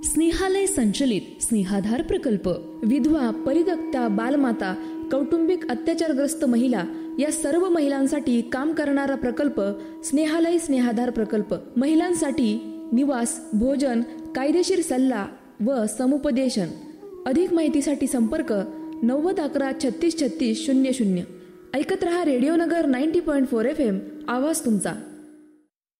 स्नेहालय संचलित स्नेहाधार प्रकल्प विधवा, परित्यक्ता, बालमाता, कौटुंबिक अत्याचारग्रस्त महिला या सर्व महिलांसाठी काम करणारा प्रकल्प स्नेहालय स्नेहाधार प्रकल्प. महिलांसाठी निवास, भोजन, कायदेशीर सल्ला व समुपदेशन. अधिक माहितीसाठी संपर्क 90 11 36 36 00. ऐकत रहा रेडिओ नगर 90.4 FM. आवाज तुमचा.